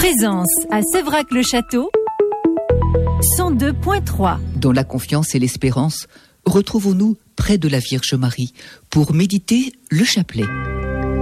Présence à Sévrac-le-Château, 102.3. Dans la confiance et l'espérance, retrouvons-nous près de la Vierge Marie pour méditer le chapelet.